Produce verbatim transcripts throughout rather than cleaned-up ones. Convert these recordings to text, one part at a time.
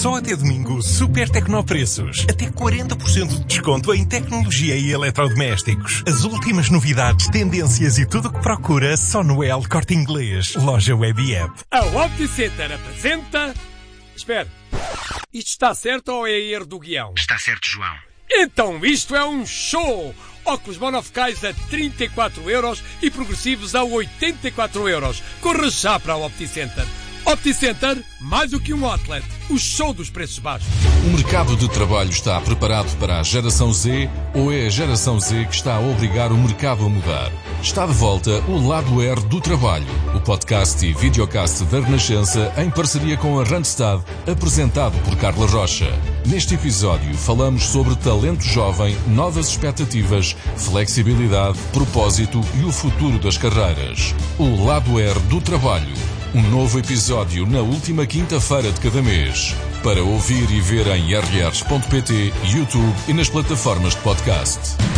Só até domingo, super tecnopreços. Até quarenta por cento de desconto em tecnologia e eletrodomésticos. As últimas novidades, tendências e tudo o que procura só no El Corte Inglês. Loja Web e App. A OptiCenter apresenta... Espera, isto está certo ou é erro do guião? Está certo, João. Então isto é um show! Óculos monofocais a trinta e quatro euros e progressivos a oitenta e quatro euros. Corra já para a OptiCenter. OptiCenter, mais do que um outlet, o show dos preços baixos. O mercado de trabalho está preparado para a geração Z ou é a geração Z que está a obrigar o mercado a mudar? Está de volta o Lado R do Trabalho, o podcast e videocast da Renascença em parceria com a Randstad, apresentado por Carla Rocha. Neste episódio falamos sobre talento jovem, novas expectativas, flexibilidade, propósito e o futuro das carreiras. O Lado R do Trabalho. Um novo episódio na última quinta-feira de cada mês. Para ouvir e ver em r r ponto p t, YouTube e nas plataformas de podcast.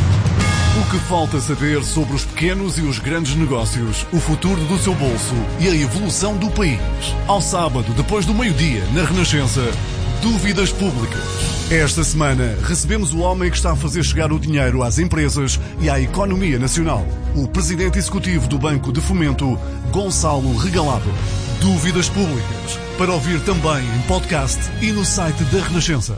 O que falta saber sobre os pequenos e os grandes negócios, o futuro do seu bolso e a evolução do país. Ao sábado, depois do meio-dia, na Renascença, Dúvidas Públicas. Esta semana, recebemos o homem que está a fazer chegar o dinheiro às empresas e à economia nacional. O presidente executivo do Banco de Fomento, Gonçalo Regalado. Dúvidas Públicas, para ouvir também em podcast e no site da Renascença.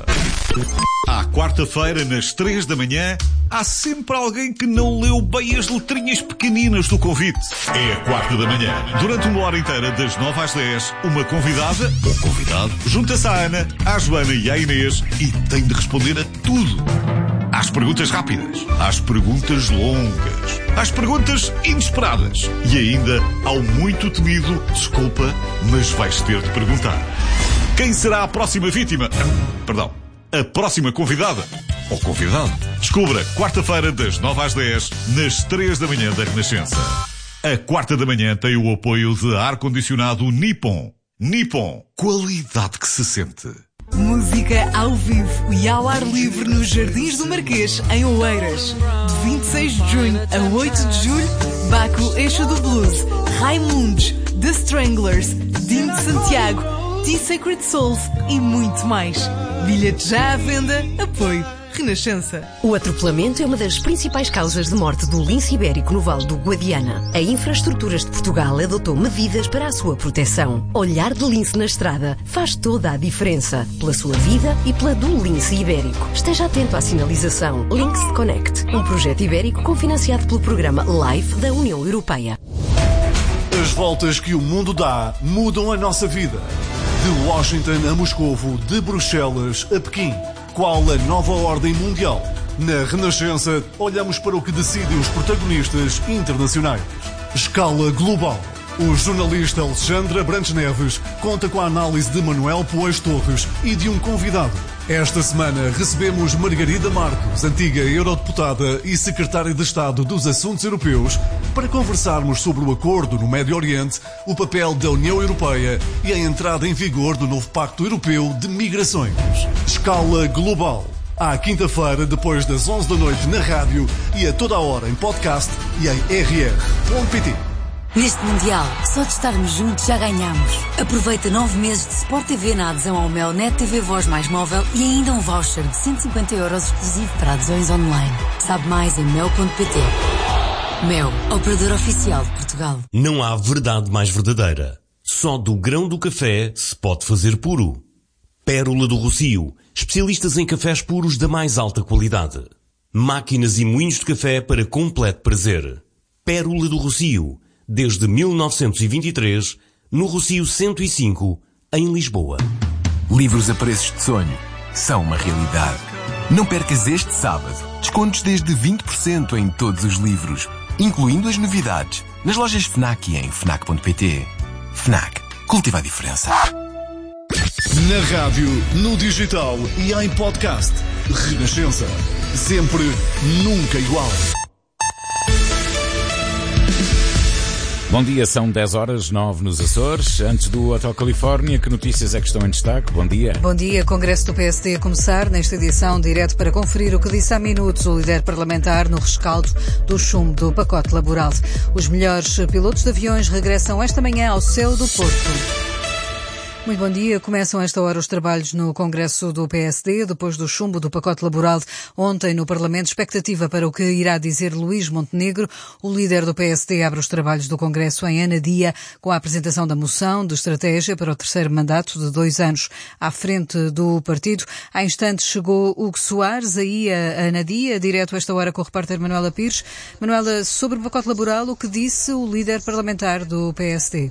À quarta-feira, nas três da manhã, há sempre alguém que não leu bem as letrinhas pequeninas do convite. É a quarta da manhã. Durante uma hora inteira, das nove às dez, uma convidada, ou convidado, junta-se à Ana, à Joana e à Inês e tem de responder a tudo. Às perguntas rápidas, às perguntas longas, às perguntas inesperadas e ainda ao muito temido, desculpa, mas vais ter de perguntar. Quem será a próxima vítima? Perdão, a próxima convidada ou convidado? Descubra quarta-feira das nove às dez, nas três da manhã da Renascença. A quarta da manhã tem o apoio de ar-condicionado Nippon. Nippon, qualidade que se sente. Música ao vivo e ao ar livre nos Jardins do Marquês, em Oeiras. De vinte e seis de junho a oito de julho, Baco Eixo do Blues, Raimundos, The Stranglers, Dino de Santiago, T-Sacred Souls e muito mais. Bilhete já à venda, apoio Renascença. O atropelamento é uma das principais causas de morte do lince ibérico no Vale do Guadiana. A Infraestruturas de Portugal adotou medidas para a sua proteção. Olhar de lince na estrada faz toda a diferença, pela sua vida e pela do lince ibérico. Esteja atento à sinalização Links Connect, um projeto ibérico cofinanciado pelo programa LIFE da União Europeia. As voltas que o mundo dá mudam a nossa vida. De Washington a Moscovo, de Bruxelas a Pequim. Qual a nova ordem mundial? Na Renascença, olhamos para o que decidem os protagonistas internacionais. Escala global. O jornalista Alexandre Abrantes Neves conta com a análise de Manuel Poés Torres e de um convidado. Esta semana recebemos Margarida Marques, antiga eurodeputada e secretária de Estado dos Assuntos Europeus, para conversarmos sobre o acordo no Médio Oriente, o papel da União Europeia e a entrada em vigor do novo Pacto Europeu de Migrações. Escala global. À quinta-feira, depois das onze da noite na rádio e a toda a hora em podcast e em r r ponto p t. Neste Mundial, só de estarmos juntos já ganhamos. Aproveita nove meses de Sport T V na adesão ao Mel Net T V Voz mais móvel e ainda um voucher de cento e cinquenta euros exclusivo para adesões online. Sabe mais em mel ponto p t. Mel, operador oficial de Portugal. Não há verdade mais verdadeira. Só do grão do café se pode fazer puro. Pérola do Rossio, especialistas em cafés puros da mais alta qualidade. Máquinas e moinhos de café para completo prazer. Pérola do Rossio, desde mil novecentos e vinte e três, no Rossio cento e cinco, em Lisboa. Livros a preços de sonho são uma realidade. Não percas este sábado descontos desde vinte por cento em todos os livros, incluindo as novidades, nas lojas FNAC e em fnac ponto p t. FNAC. Cultiva a diferença. Na rádio, no digital e em podcast. Renascença. Sempre, nunca igual. Bom dia, são dez horas, nove nos Açores. Antes do Hotel Califórnia, que notícias é que estão em destaque? Bom dia. Bom dia. Congresso do P S D a começar. Nesta edição, direto para conferir o que disse há minutos o líder parlamentar no rescaldo do chumbo do pacote laboral. Os melhores pilotos de aviões regressam esta manhã ao céu do Porto. Muito bom dia. Começam a esta hora os trabalhos no Congresso do P S D, depois do chumbo do pacote laboral ontem no Parlamento. Expectativa para o que irá dizer Luís Montenegro. O líder do P S D abre os trabalhos do Congresso em Anadia com a apresentação da moção de estratégia para o terceiro mandato de dois anos à frente do partido. Há instantes chegou Hugo Soares aí a Anadia, direto a esta hora com o repórter Manuela Pires. Manuela, sobre o pacote laboral, o que disse o líder parlamentar do P S D?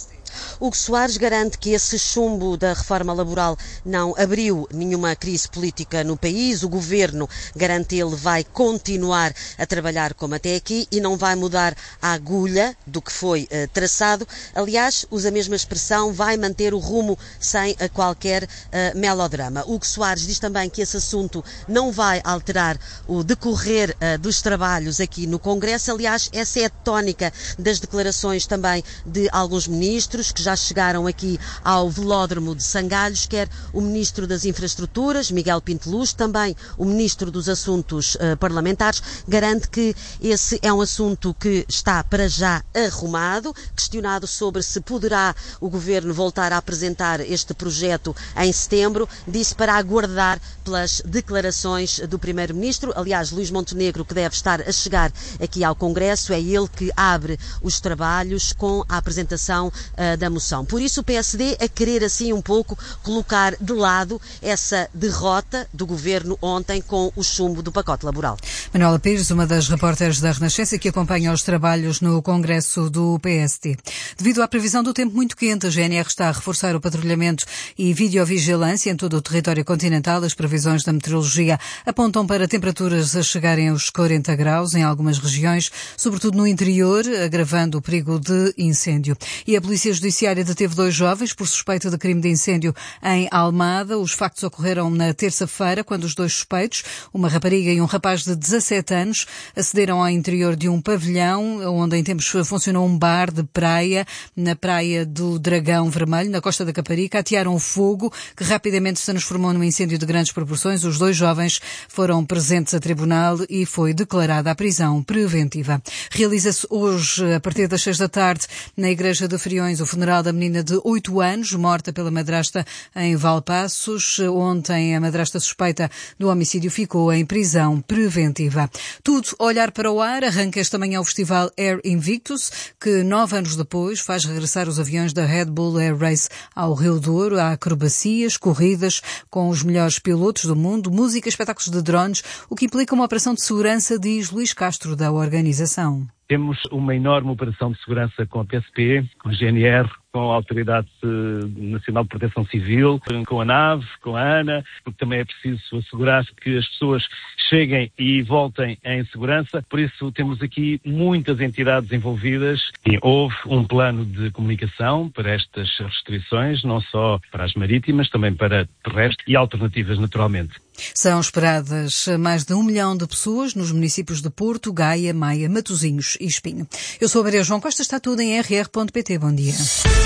Hugo Soares garante que esse chumbo da reforma laboral não abriu nenhuma crise política no país. O governo, garante ele, vai continuar a trabalhar como até aqui e não vai mudar a agulha do que foi uh, traçado. Aliás, usa a mesma expressão, vai manter o rumo sem uh, qualquer uh, melodrama. Hugo Soares diz também que esse assunto não vai alterar o decorrer uh, dos trabalhos aqui no Congresso. Aliás, essa é a tónica das declarações também de alguns ministros que já chegaram aqui ao velódromo de Sangalhos, quer o Ministro das Infraestruturas, Miguel Pinto Luz, também o Ministro dos Assuntos uh, Parlamentares, garante que esse é um assunto que está para já arrumado. Questionado sobre se poderá o Governo voltar a apresentar este projeto em setembro, disse para aguardar pelas declarações do Primeiro-Ministro. Aliás, Luís Montenegro, que deve estar a chegar aqui ao Congresso, é ele que abre os trabalhos com a apresentação uh, da moção. Por isso o P S D a querer assim um pouco colocar de lado essa derrota do Governo ontem com o chumbo do pacote laboral. Manuela Pires, uma das repórteres da Renascença que acompanha os trabalhos no Congresso do P S D. Devido à previsão do tempo muito quente, a G N R está a reforçar o patrulhamento e videovigilância em todo o território continental. As previsões da meteorologia apontam para temperaturas a chegarem aos quarenta graus em algumas regiões, sobretudo no interior, agravando o perigo de incêndio. E a Polícia Judiciária deteve dois jovens por suspeita de crime de incêndio em Almada. Os factos ocorreram na terça-feira, quando os dois suspeitos, uma rapariga e um rapaz de dezassete anos, acederam ao interior de um pavilhão, onde em tempos funcionou um bar de praia, na praia do Dragão Vermelho, na Costa da Caparica. Atearam fogo, que rapidamente se transformou num incêndio de grandes proporções. Os dois jovens foram presentes a tribunal e foi declarada a prisão preventiva. Realiza-se hoje, a partir das seis da tarde, na Igreja de Friões, o funeral da menina de oito anos, morta pela madrasta em Valpassos. Ontem, a madrasta suspeita do homicídio ficou em prisão preventiva. Tudo a olhar para o ar. Arranca esta manhã o festival Air Invictus, que nove anos depois faz regressar os aviões da Red Bull Air Race ao Rio Douro. Há acrobacias, corridas com os melhores pilotos do mundo, música, espetáculos de drones, o que implica uma operação de segurança, diz Luís Castro, da organização. Temos uma enorme operação de segurança com a P S P, com a G N R, com a Autoridade Nacional de Proteção Civil, com a NAV, com a ANA, porque também é preciso assegurar que as pessoas cheguem e voltem em segurança. Por isso temos aqui muitas entidades envolvidas e houve um plano de comunicação para estas restrições, não só para as marítimas, também para terrestres e alternativas, naturalmente. São esperadas mais de um milhão de pessoas nos municípios de Porto, Gaia, Maia, Matosinhos e Espinho. Eu sou a Maria João Costa, está tudo em r r ponto p t. Bom dia.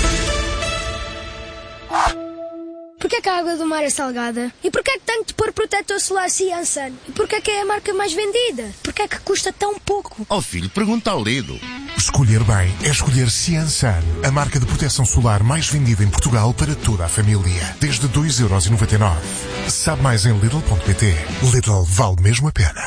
Porquê que a água do mar é salgada? E porquê que tenho de pôr protetor solar Ciansan? E porquê que é a marca mais vendida? Porquê que custa tão pouco? Oh filho, pergunta ao Lido. Escolher bem é escolher Ciansan, a marca de proteção solar mais vendida em Portugal para toda a família. Desde dois euros e noventa e nove. Sabe mais em Lidl ponto p t. Lidl vale mesmo a pena.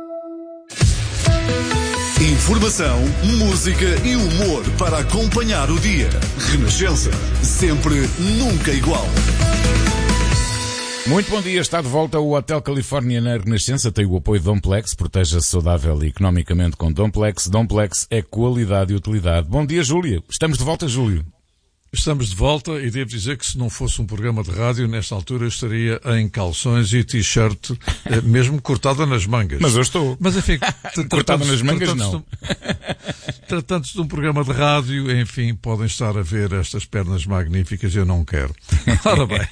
Informação, música e humor para acompanhar o dia. Renascença. Sempre, nunca igual. Muito bom dia, está de volta o Hotel Califórnia na Renascença, tem o apoio de Domplex, proteja-se saudável e economicamente com Domplex. Domplex é qualidade e utilidade. Bom dia, Júlia. Estamos de volta, Júlio. Estamos de volta e devo dizer que se não fosse um programa de rádio, nesta altura eu estaria em calções e t-shirt, mesmo cortada nas mangas. Mas eu estou. Mas enfim, cortada nas mangas não. Tratando-se de um programa de rádio, enfim, podem estar a ver estas pernas magníficas, eu não quero. Ora bem.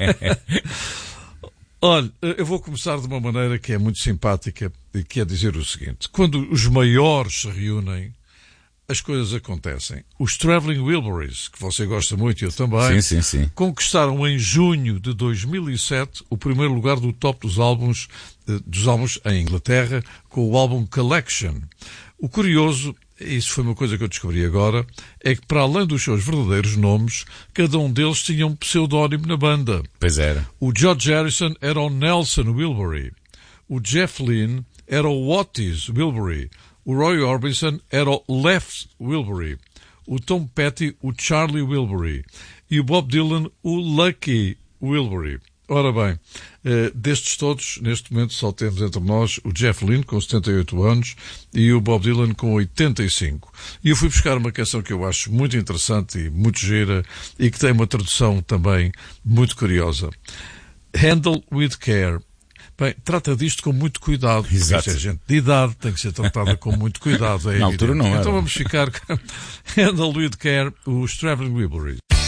Olha, eu vou começar de uma maneira que é muito simpática e que é dizer o seguinte. Quando os maiores se reúnem, as coisas acontecem. Os Traveling Wilburys, que você gosta muito e eu também, sim, sim, sim. conquistaram em junho de dois mil e sete o primeiro lugar do top dos álbuns, dos álbuns em Inglaterra com o álbum Collection. O curioso isso foi uma coisa que eu descobri agora, é que para além dos seus verdadeiros nomes, cada um deles tinha um pseudónimo na banda. Pois era. O George Harrison era o Nelson Wilbury. O Jeff Lynne era o Otis Wilbury. O Roy Orbison era o Left Wilbury. O Tom Petty, o Charlie Wilbury. E o Bob Dylan, o Lucky Wilbury. Ora bem, eh, destes todos, neste momento só temos entre nós o Jeff Lynne, com setenta e oito anos, e o Bob Dylan, com oitenta e cinco. E eu fui buscar uma canção que eu acho muito interessante e muito gira, e que tem uma tradução também muito curiosa. Handle with Care. Bem, trata disto com muito cuidado. Exato. Isto é gente de idade, tem que ser tratada com muito cuidado. É Na altura não era. Então vamos ficar com Handle with Care, os Traveling Wilburys.